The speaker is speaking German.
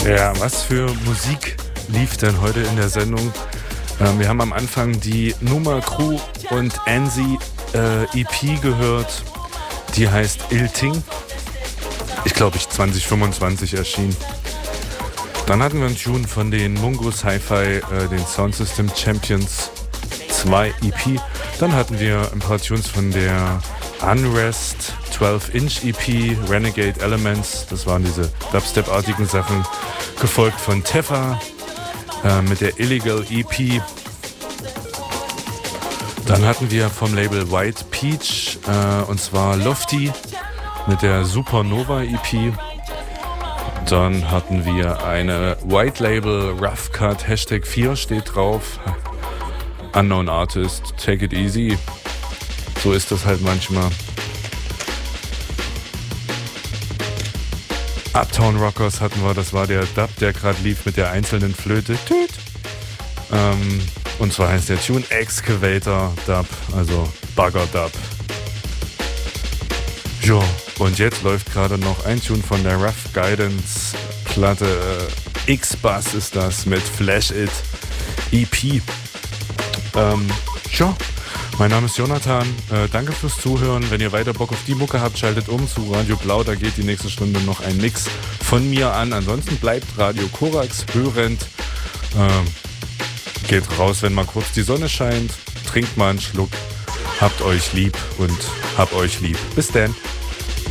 Ja, was für Musik lief denn heute in der Sendung? Wir haben am Anfang die Nummer Crew und Ansi EP gehört. Die heißt Il Ting. Ich glaube, 2025 erschienen. Dann hatten wir einen Tune von den Mungo Sci-Fi, den Sound System Champions 2 EP. Dann hatten wir ein paar Tunes von der Unrest 12-Inch EP, Renegade Elements, das waren diese Dubstep-artigen Sachen, gefolgt von Teffa mit der Illegal EP. Dann hatten wir vom Label White Peach und zwar Lofty mit der Supernova EP. Dann hatten wir eine White Label Rough Cut, Hashtag 4 steht drauf. Unknown Artist, Take It Easy. So ist das halt manchmal. Uptown Rockers hatten wir, das war der Dub, der gerade lief mit der einzelnen Flöte. Und zwar heißt der Tune Excavator Dub, also Bugger Dub. Jo, und jetzt läuft gerade noch ein Tune von der Rough Guidance Platte. X-Bass ist das mit Flash It EP. Ja, mein Name ist Jonathan. Danke fürs Zuhören. Wenn ihr weiter Bock auf die Mucke habt, schaltet um zu Radio Blau. Da geht die nächste Stunde noch ein Mix von mir an. Ansonsten bleibt Radio Korax hörend. Geht raus, wenn mal kurz die Sonne scheint. Trinkt mal einen Schluck. Habt euch lieb und hab euch lieb. Bis dann.